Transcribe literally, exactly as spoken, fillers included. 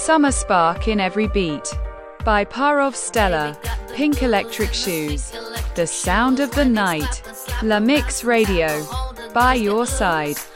Summer spark in every beat. By Parov Stella. Pink Electric Shoes. The sound of the night. La Mix Radio. By your side.